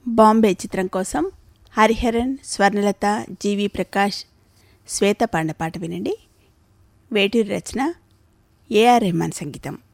బాంబే చిత్రం కోసం హరిహరన్, స్వర్ణలత, జీవి ప్రకాష్, శ్వేత పాండ పాట వినండి. వేటూరి రచన, ఏఆర్ రెహమాన్ సంగీతం.